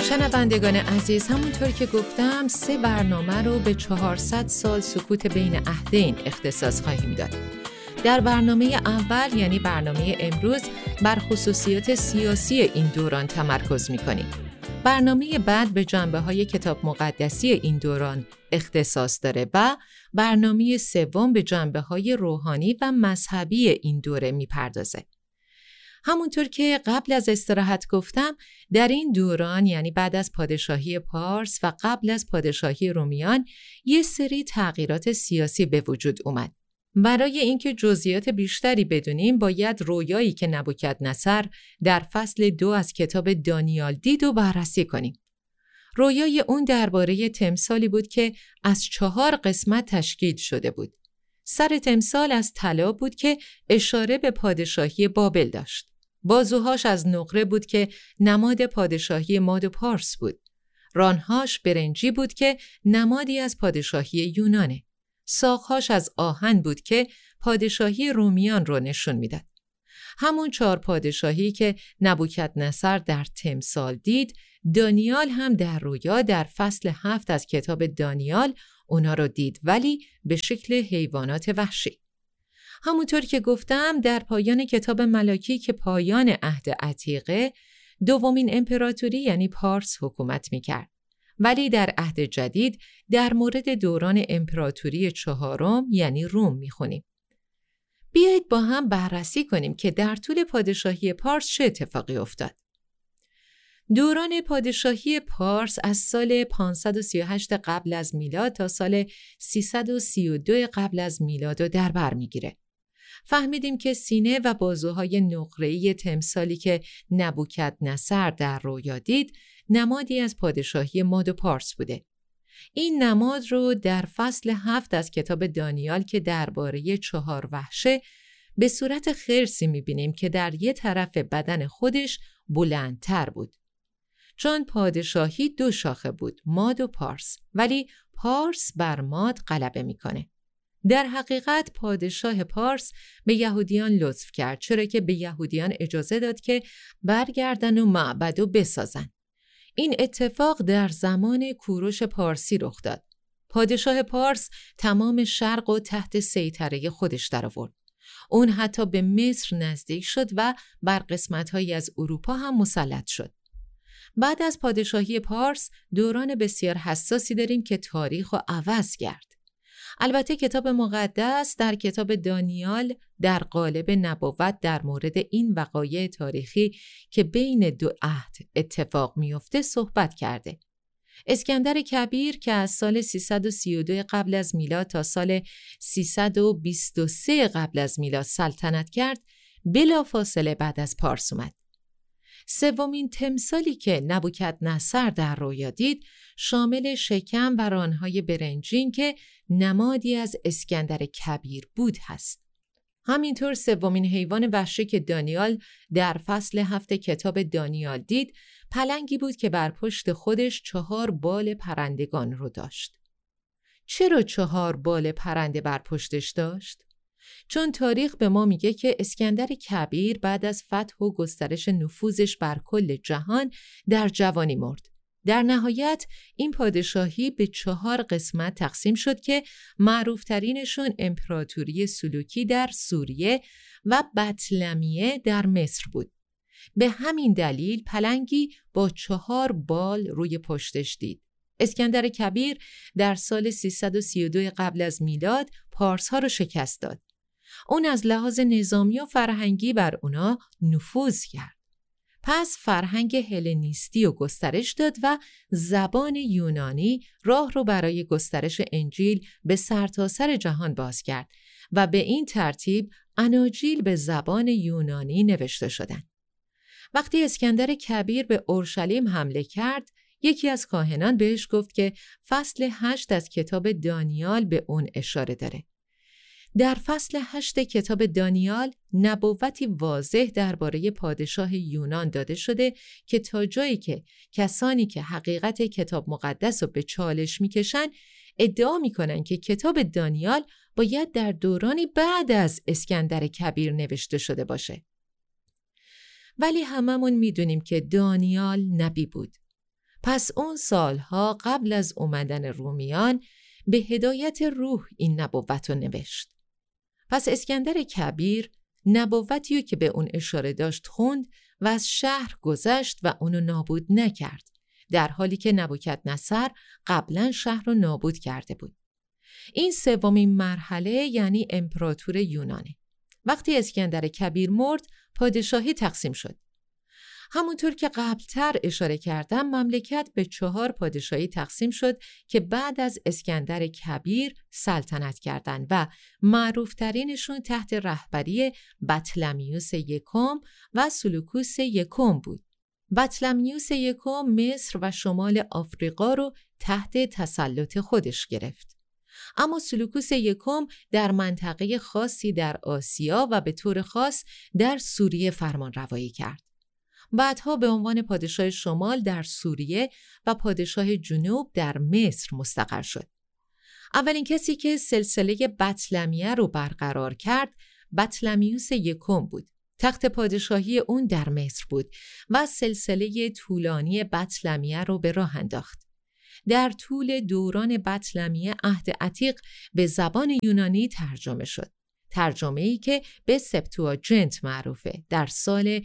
شنوندگان عزیز، همونطور که گفتم 3 برنامه رو به 400 سال سکوت بین عهدین اختصاص خواهیم داد. در برنامه اول یعنی برنامه امروز بر خصوصیات سیاسی این دوران تمرکز می‌کنیم. برنامه بعد به جنبه‌های کتاب مقدسی این دوران اختصاص داره و برنامه سوم به جنبه‌های روحانی و مذهبی این دوره می‌پردازه. همونطور که قبل از استراحت گفتم، در این دوران یعنی بعد از پادشاهی پارس و قبل از پادشاهی رومیان یه سری تغییرات سیاسی به وجود اومد. برای اینکه جزئیات بیشتری بدونیم باید رویایی که نبوکدنصر در فصل 2 از کتاب دانیال دید و بررسی کنیم. رویای اون درباره تمثالی بود که از 4 قسمت تشکیل شده بود. سر تمثال از طلا بود که اشاره به پادشاهی بابل داشت. بازوهاش از نقره بود که نماد پادشاهی ماد و پارس بود. رانهاش برنجی بود که نمادی از پادشاهی یونانه. ساقهاش از آهن بود که پادشاهی رومیان رو نشون میداد. همون 4 پادشاهی که نبوکدنصر در تمثال دید، دانیال هم در رویا در فصل 7 از کتاب دانیال اونا رو دید، ولی به شکل حیوانات وحشی. همونطور که گفتم در پایان کتاب ملاکی که پایان عهد عتیقه، دومین امپراتوری یعنی پارس حکومت میکرد. ولی در عهد جدید در مورد دوران امپراتوری 4 یعنی روم میخونیم. بیایید با هم بررسی کنیم که در طول پادشاهی پارس چه اتفاقی افتاد. دوران پادشاهی پارس از سال 538 قبل از میلاد تا سال 332 قبل از میلاد رو در بر میگیره. فهمیدیم که سینه و بازوهای نقره‌ای تمثالی که نبوکدنصر در رویا دید نمادی از پادشاهی ماد و پارس بوده. این نماد رو در فصل 7 از کتاب دانیال که درباره 4 وحشه به صورت خرسی می‌بینیم که در یک طرف بدن خودش بلندتر بود. چون پادشاهی 2 شاخه بود، ماد و پارس، ولی پارس بر ماد غلبه میکنه. در حقیقت پادشاه پارس به یهودیان لطف کرد، چرا که به یهودیان اجازه داد که برگردن و معبدو بسازن. این اتفاق در زمان کوروش پارسی رخ داد. پادشاه پارس تمام شرق و تحت سیطره خودش درآورد. اون حتی به مصر نزدیک شد و بر قسمت‌هایی از اروپا هم مسلط شد. بعد از پادشاهی پارس دوران بسیار حساسی داریم که تاریخ رو عوض کرد. البته کتاب مقدس در کتاب دانیال در قالب نبوت در مورد این وقایع تاریخی که بین 2 عهد اتفاق میفته صحبت کرده. اسکندر کبیر که از سال 332 قبل از میلاد تا سال 323 قبل از میلاد سلطنت کرد، بلافاصله بعد از پارس اومد. سومین تمثالی که نبوکدنصر در رویا دید شامل شکم و رانهای برنجین که نمادی از اسکندر کبیر بود هست. همینطور سومین حیوان وحشی که دانیال در فصل 7 کتاب دانیال دید پلنگی بود که بر پشت خودش 4 بال پرندگان رو داشت. چرا 4 بال پرنده بر پشتش داشت؟ چون تاریخ به ما میگه که اسکندر کبیر بعد از فتح و گسترش نفوذش بر کل جهان در جوانی مرد. در نهایت این پادشاهی به 4 قسمت تقسیم شد که معروفترینشون امپراتوری سلوکی در سوریه و بطلمیه در مصر بود. به همین دلیل پلنگی با 4 بال روی پشتش دید. اسکندر کبیر در سال 332 قبل از میلاد پارس‌ها رو شکست داد. اون از لحاظ نظامی و فرهنگی بر اونا نفوذ کرد. پس فرهنگ هلنیستی رو گسترش داد و زبان یونانی راه رو برای گسترش انجیل به سرتاسر جهان باز کرد و به این ترتیب اناجیل به زبان یونانی نوشته شدند. وقتی اسکندر کبیر به اورشلیم حمله کرد، یکی از کاهنان بهش گفت که فصل 8 از کتاب دانیال به اون اشاره داره. در فصل 8 کتاب دانیال نبوتی واضح درباره پادشاه یونان داده شده که تا جایی که کسانی که حقیقت کتاب مقدس رو به چالش میکشن ادعا میکنن که کتاب دانیال باید در دورانی بعد از اسکندر کبیر نوشته شده باشه. ولی هممون میدونیم که دانیال نبی بود. پس اون سالها قبل از اومدن رومیان به هدایت روح این نبوت رو نوشت. پس اسکندر کبیر نبوتیو که به اون اشاره داشت خوند و از شهر گذشت و اونو نابود نکرد، در حالی که نبوکدنصر قبلا شهر رو نابود کرده بود. این سومین مرحله یعنی امپراتور یونانه. وقتی اسکندر کبیر مرد، پادشاهی تقسیم شد. همونطور که قبلتر اشاره کردم، مملکت به 4 پادشاهی تقسیم شد که بعد از اسکندر کبیر سلطنت کردند و معروفترینشون تحت رهبری بطلمیوس یکم و سلوکوس یکم بود. بطلمیوس یکم مصر و شمال آفریقا رو تحت تسلط خودش گرفت. اما سلوکوس یکم در منطقه خاصی در آسیا و به طور خاص در سوریه فرمان روایی کرد. بعدها به عنوان پادشاه شمال در سوریه و پادشاه جنوب در مصر مستقر شد. اولین کسی که سلسله بطلمیه رو برقرار کرد بطلمیوس یکم بود. تخت پادشاهی اون در مصر بود و سلسله طولانی بطلمیه رو به راه انداخت. در طول دوران بطلمیه عهد عتیق به زبان یونانی ترجمه شد. ترجمه‌ای که به سبتوآجنت معروفه. در سال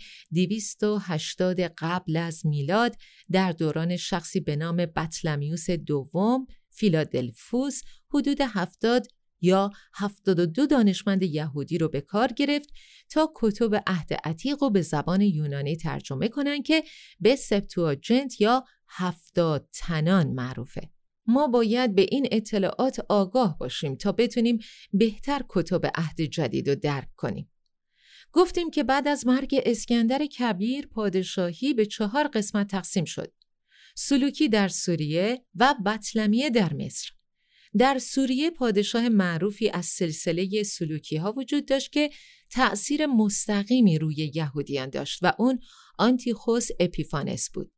280 قبل از میلاد در دوران شخصی به نام بطلمیوس دوم فیلادلفوس حدود 70 یا 72 دانشمند یهودی رو به کار گرفت تا کتب عهد عتیق رو به زبان یونانی ترجمه کنن که به سبتوآجنت یا 70 تنان معروفه. ما باید به این اطلاعات آگاه باشیم تا بتونیم بهتر کتب عهد جدید رو درک کنیم. گفتیم که بعد از مرگ اسکندر کبیر پادشاهی به 4 قسمت تقسیم شد. سلوکی در سوریه و بطلمیه در مصر. در سوریه پادشاه معروفی از سلسله سلوکی ها وجود داشت که تأثیر مستقیمی روی یهودیان داشت و اون آنتیخوس اپیفانس بود.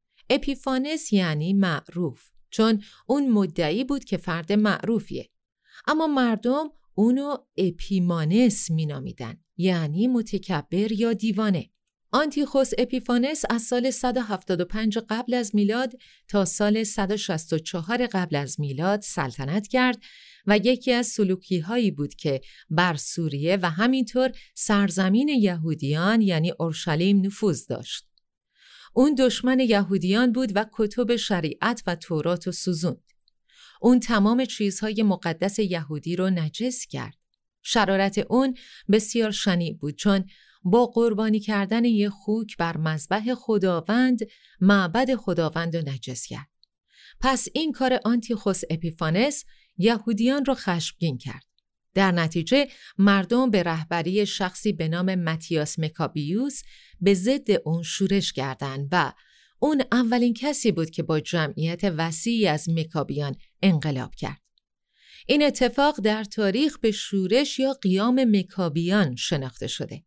اپیفانس یعنی معروف، چون اون مدعی بود که فرد معروفیه. اما مردم اونو اپیمانس مینامیدن، یعنی متکبر یا دیوانه. آنتیخوس اپیفانس از سال 175 قبل از میلاد تا سال 164 قبل از میلاد سلطنت کرد و یکی از سلوکی هایی بود که بر سوریه و همینطور سرزمین یهودیان یعنی اورشلیم نفوذ داشت. اون دشمن یهودیان بود و کتب شریعت و تورات رو سوزوند. اون تمام چیزهای مقدس یهودی رو نجس کرد. شرارت اون بسیار شنیع بود، چون با قربانی کردن یه خوک بر مذبح خداوند معبد خداوند رو نجس کرد. پس این کار آنتیخوس اپیفانس یهودیان رو خشمگین کرد. در نتیجه مردم به رهبری شخصی به نام متیاس مکابیوس به ضد اون شورش کردند و اون اولین کسی بود که با جمعیت وسیعی از مکابیان انقلاب کرد. این اتفاق در تاریخ به شورش یا قیام مکابیان شناخته شده.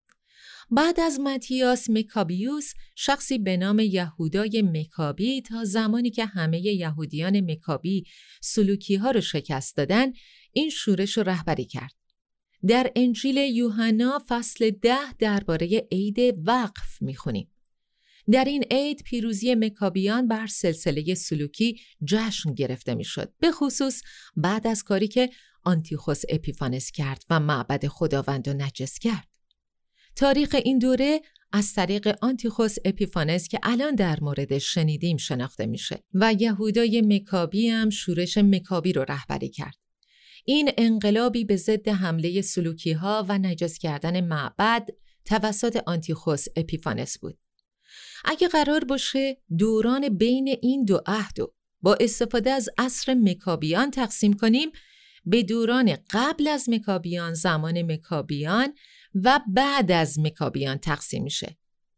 بعد از متیاس مکابیوس شخصی به نام یهودای مکابی تا زمانی که همه یهودیان مکابی سلوکی ها رو شکست دادن این شورش رو رهبری کرد. در انجیل یوحنا فصل 10 درباره عید وقف میخونیم. در این عید پیروزی مکابیان بر سلسله سلوکی جشن گرفته میشد، به خصوص بعد از کاری که آنتیخوس اپیفانس کرد و معبد خداوند رو نجس کرد. تاریخ این دوره از طریق آنتیخوس اپیفانس که الان در موردش شنیدیم شناخته میشه و یهودای مکابی هم شورش مکابی رو رهبری کرد. این انقلابی به ضد حمله سلوکی ها و نجس کردن معبد توسط آنتیخوس اپیفانس بود. اگه قرار باشه دوران بین این دو عهدو با استفاده از عصر مکابیان تقسیم کنیم، به دوران قبل از مکابیان، زمان مکابیان و بعد از مکابیان تقسیم میشه.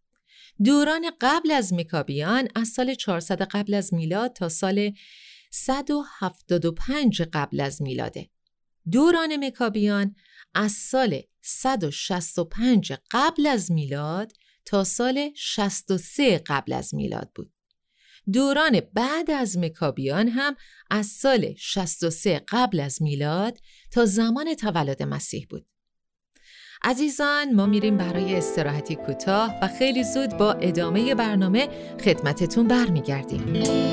دوران قبل از مکابیان از سال 400 قبل از میلاد تا سال 175 قبل از میلاده. دوران مکابیان از سال 165 قبل از میلاد تا سال 63 قبل از میلاد بود. دوران بعد از مکابیان هم از سال 63 قبل از میلاد تا زمان تولد مسیح بود. عزیزان، ما میریم برای استراحتی کوتاه و خیلی زود با ادامه برنامه خدمتتون برمیگردیم.